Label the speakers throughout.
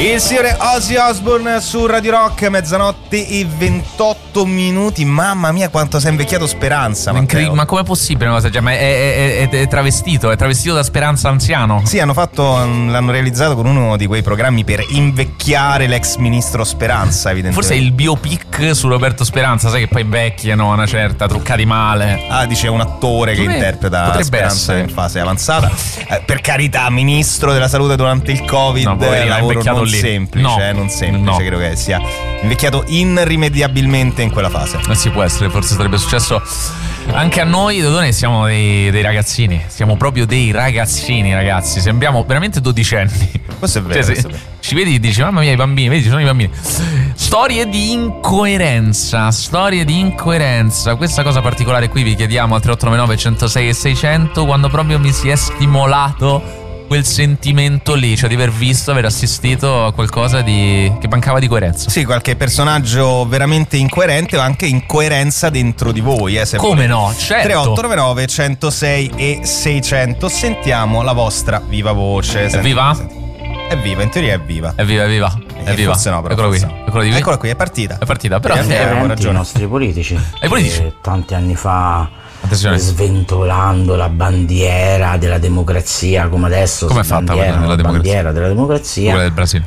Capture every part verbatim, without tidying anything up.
Speaker 1: Il signore Ozzy Osbourne su Radio Rock, mezzanotte e ventotto minuti. Mamma mia, quanto sei invecchiato Speranza,
Speaker 2: Incre- Ma com'è possibile una cosa? Cioè, ma è, è, è, è travestito, è travestito da Speranza anziano.
Speaker 1: Sì, hanno fatto, l'hanno realizzato con uno di quei programmi per invecchiare l'ex ministro Speranza, evidentemente.
Speaker 2: Forse è il biopic su Roberto Speranza, sai che poi invecchiano una certa, truccati male.
Speaker 1: Ah, dice un attore che
Speaker 2: Come
Speaker 1: interpreta
Speaker 2: potrebbe
Speaker 1: Speranza
Speaker 2: essere
Speaker 1: in fase avanzata. Eh, per carità, ministro della salute durante il Covid,
Speaker 2: No, poverino, è
Speaker 1: lavoro
Speaker 2: invecchiato
Speaker 1: non
Speaker 2: lì.
Speaker 1: semplice,
Speaker 2: No.
Speaker 1: eh, non semplice,
Speaker 2: No.
Speaker 1: credo che sia invecchiato irrimediabilmente in quella fase.
Speaker 2: Eh sì, può essere, forse sarebbe successo anche a noi. Dodone, siamo dei, dei ragazzini. Siamo proprio dei ragazzini, ragazzi. Sembriamo veramente dodicenni.
Speaker 1: Questo è vero.
Speaker 2: Cioè,
Speaker 1: questo è
Speaker 2: se,
Speaker 1: vero.
Speaker 2: ci vedi e dici, mamma mia, i bambini, vedi, ci sono i bambini. Storie di incoerenza, storie di incoerenza. Questa cosa particolare qui vi chiediamo al tre otto nove nove, centosei e seicento, quando proprio mi si è stimolato quel sentimento lì, cioè di aver visto, aver assistito a qualcosa di che mancava di coerenza.
Speaker 1: Sì, qualche personaggio veramente incoerente o anche incoerenza dentro di voi, eh, se
Speaker 2: Come
Speaker 1: volete.
Speaker 2: no, certo.
Speaker 1: tre otto nove nove, centosei e seicento. Sentiamo la vostra viva voce. Senti,
Speaker 2: viva?
Speaker 1: senti. È viva, in teoria è viva.
Speaker 2: È viva, è viva. È
Speaker 1: Eh,
Speaker 2: viva.
Speaker 1: forse no, però,
Speaker 2: Eccolo qui.
Speaker 1: forse no.
Speaker 2: Eccolo qui.
Speaker 1: Eccola qui, è partita.
Speaker 2: È partita, però
Speaker 1: Eh,
Speaker 2: eh,
Speaker 1: avevamo
Speaker 3: Veramente
Speaker 1: ragione.
Speaker 3: i nostri politici,
Speaker 2: I politici.
Speaker 3: che tanti anni fa,
Speaker 2: Attenzione.
Speaker 3: sventolando la bandiera della democrazia, come adesso
Speaker 2: Come è
Speaker 3: si
Speaker 2: fatta
Speaker 3: bandiera,
Speaker 2: quella della
Speaker 3: la
Speaker 2: democrazia?
Speaker 3: bandiera della democrazia,
Speaker 2: quella del Brasile.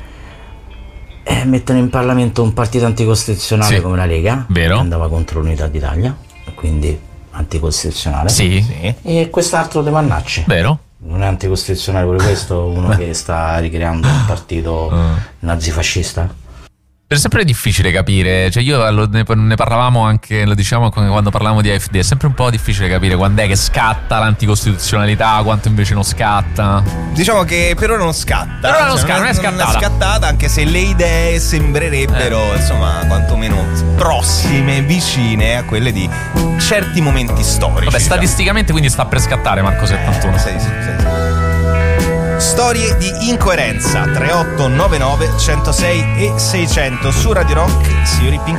Speaker 3: e mettono in Parlamento un partito anticostituzionale
Speaker 2: Sì.
Speaker 3: come la Lega,
Speaker 2: Vero.
Speaker 3: che andava contro l'unità d'Italia, quindi anticostituzionale.
Speaker 2: Sì.
Speaker 1: Sì.
Speaker 3: E quest'altro De Mannacci.
Speaker 2: Vero?
Speaker 3: Non è anticostituzionale pure questo, uno che sta ricreando un partito nazifascista?
Speaker 2: È sempre difficile capire, cioè io lo- ne, ne parlavamo anche, lo diciamo quando parlavamo di A F D, è sempre un po' difficile capire quando è che scatta l'anticostituzionalità, quanto invece non scatta.
Speaker 1: Diciamo che per ora non scatta.
Speaker 2: Per ora non scatta, non è scattata.
Speaker 1: Non è scattata, anche se le idee sembrerebbero,
Speaker 2: Eh.
Speaker 1: insomma, quantomeno prossime, vicine a quelle di certi momenti storici.
Speaker 2: Vabbè,
Speaker 1: diciamo.
Speaker 2: statisticamente quindi sta per scattare Marco settantuno.
Speaker 1: Sì, sì, sì, sì. Storie di incoerenza tre otto nove nove, centosei e seicento su Radio Rock, signori Pink